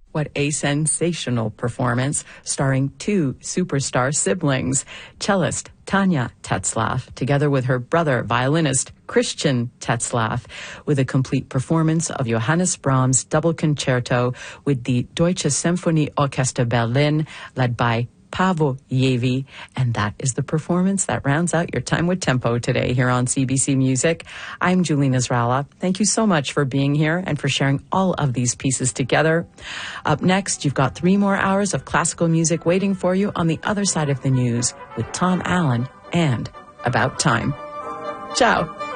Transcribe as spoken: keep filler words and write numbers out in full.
What a sensational performance, starring two superstar siblings, cellist Tanya Tetzlaff, together with her brother, violinist Christian Tetzlaff, with a complete performance of Johannes Brahms' double concerto with the Deutsche Symphonieorchester Berlin, led by Paavo Järvi, and that is the performance that rounds out your time with Tempo today here on C B C Music. I'm Julie Nasrallah. Thank you so much for being here and for sharing all of these pieces together. Up next, you've got three more hours of classical music waiting for you on the other side of the news with Tom Allen and About Time. Ciao.